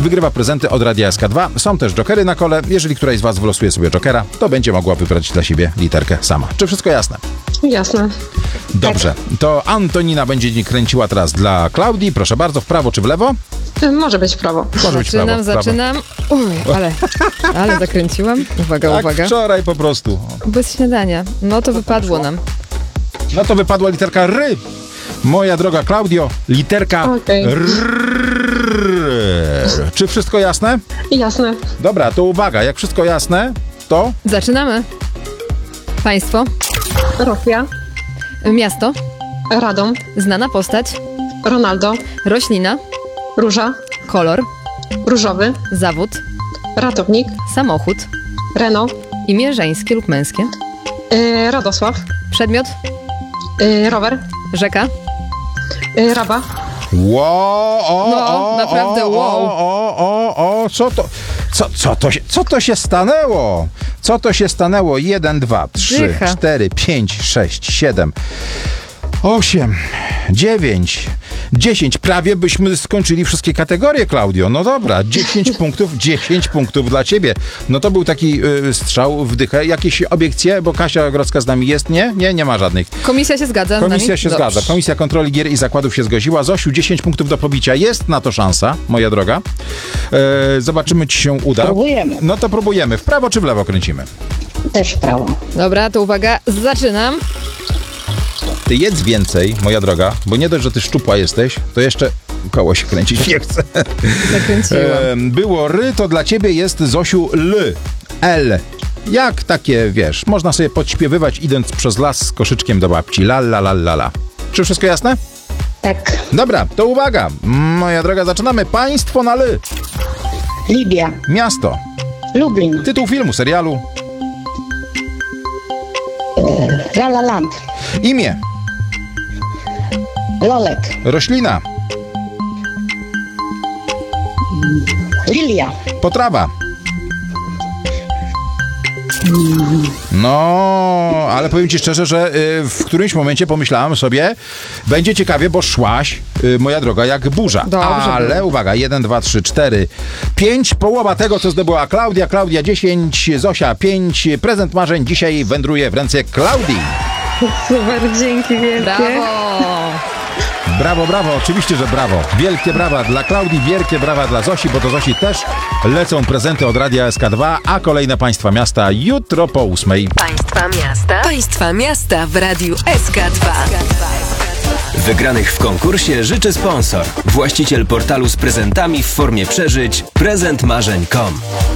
wygrywa prezenty od Radia SK2. Są też jokery na kole. Jeżeli któraś z was wylosuje sobie jokera, to będzie mogła wybrać dla siebie literkę sama. Czy wszystko jasne? Jasne. Dobrze. To Antonina będzie kręciła teraz dla Klaudii. Proszę bardzo, w prawo czy w lewo? Może być w prawo. Może być w prawo. Zaczynam. Uj, ale zakręciłam. Uwaga, Tak, uwaga. wczoraj po prostu. Bez śniadania. No to wypadło nam. No to wypadła literka R. Moja droga Klaudio, literka R. Czy wszystko jasne? Jasne. Dobra, to uwaga, jak wszystko jasne, to... Zaczynamy. Państwo. Rosja. Miasto. Radom. Znana postać. Ronaldo. Roślina. Róża. Kolor. Różowy. Zawód. Ratownik. Samochód. Renault. Imię żeńskie lub męskie. Radosław. Przedmiot. Rower. Rzeka. Raba. No, naprawdę wow. Co to się stanęło? Co to się stanęło? 1, 2, 3, Dycha. 4, 5, 6, 7, 8, 9, 10. Prawie byśmy skończyli wszystkie kategorie, Klaudio. No dobra, 10 punktów dla ciebie. No to był taki strzał w dychę. Jakieś obiekcje? Bo Kasia Grodzka z nami jest? Nie ma żadnych. Komisja się zgadza z nami? Komisja się zgadza. Komisja Kontroli Gier i Zakładów się zgodziła. Zosiu, 10 punktów do pobicia. Jest na to szansa, moja droga. Zobaczymy, czy się uda. Próbujemy. No to próbujemy. W prawo czy w lewo kręcimy? Też w prawo. Dobra, to uwaga, zaczynam. Ty jedz więcej, moja droga, bo nie dość, że ty szczupła jesteś, to jeszcze koło się kręcić nie chce. Zakręciłam. Było ry, to dla ciebie jest, Zosiu, L. Jak takie, wiesz, można sobie podśpiewywać, idąc przez las z koszyczkiem do babci. La, la, la, la, la. Czy wszystko jasne? Tak. Dobra, to uwaga. Moja droga, zaczynamy. Państwo na L. Libia. Miasto. Lublin. Tytuł filmu, serialu. La La Land. Imię. Lolek. Roślina. Lilia. Potrawa. No, ale powiem ci szczerze, że w którymś momencie pomyślałem sobie, będzie ciekawie, bo szłaś, moja droga, jak burza. Dobrze ale było. uwaga, 1, 2, 3, 4, 5, połowa tego, co zdobyła Klaudia. Klaudia 10, Zosia 5. Prezent marzeń dzisiaj wędruje w ręce Klaudii. Super, dzięki wielkie. Brawo! Brawo, brawo, oczywiście, że brawo. Wielkie brawa dla Klaudii, wielkie brawa dla Zosi, bo do Zosi też lecą prezenty od Radia SK2, a kolejne Państwa Miasta jutro po 8. Państwa miasta w Radiu SK2. Wygranych w konkursie życzy sponsor. Właściciel portalu z prezentami w formie przeżyć prezentmarzeń.com.